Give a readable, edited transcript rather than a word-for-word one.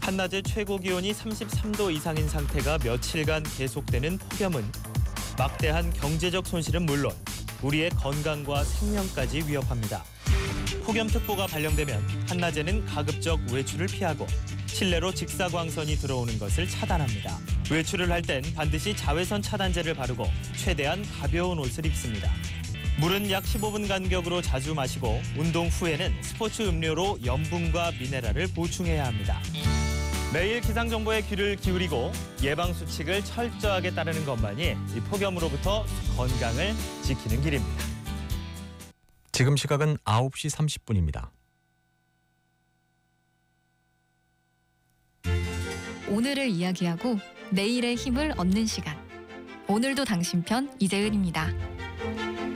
한낮에 최고 기온이 33도 이상인 상태가 며칠간 계속되는 폭염은 막대한 경제적 손실은 물론 우리의 건강과 생명까지 위협합니다. 폭염특보가 발령되면 한낮에는 가급적 외출을 피하고 실내로 직사광선이 들어오는 것을 차단합니다. 외출을 할 땐 반드시 자외선 차단제를 바르고 최대한 가벼운 옷을 입습니다. 물은 약 15분 간격으로 자주 마시고 운동 후에는 스포츠 음료로 염분과 미네랄을 보충해야 합니다. 매일 기상정보에 귀를 기울이고 예방수칙을 철저하게 따르는 것만이 이 폭염으로부터 건강을 지키는 길입니다. 지금 시각은 9시 30분입니다. 오늘을 이야기하고 내일의 힘을 얻는 시간. 오늘도 당신 편 이재은입니다.